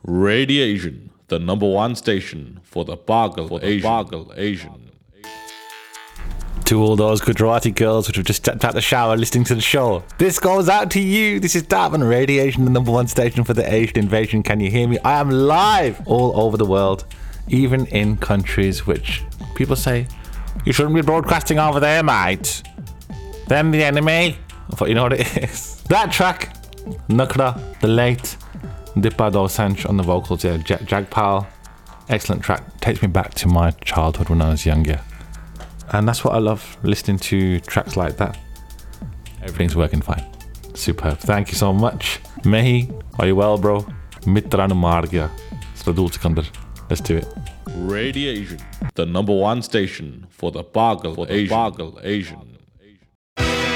Radiation, the number one station for the Bargal Asian. To all those Gujarati girls which have just stepped out the shower listening to the show, this goes out to you. This is Darwin Radiation, the number one station for the Asian invasion. Can you hear me? I am live all over the world, even in countries which people say, you shouldn't be broadcasting over there, mate. Them the enemy. I thought you know what it is. That track, Nukra, the late Dipa Dosanjh on the vocals, yeah, Jagpal. Excellent track. Takes me back to my childhood when I was younger. And that's what I love, listening to tracks like that. Everything's working fine. Superb. Thank you so much. Mehi, are you well, bro? Mitranu Margya. Let's do it. Radiation, the number one station for the Bargal Asian.